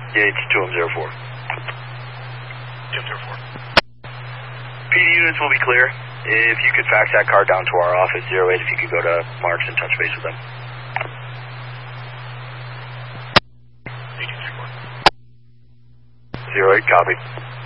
Yeah, it's 204. 204. PD units will be clear. If you could fax that car down to our office, 08, if you could go to Marks and touch base with them. 1834. 08, copy.